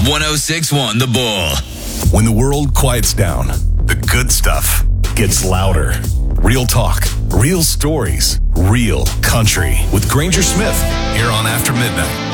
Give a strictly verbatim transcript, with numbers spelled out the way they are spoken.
one oh six point one The Bull. When the world quiets down, the good stuff gets louder. Real talk, real stories, real country with Granger Smith here on After Midnight.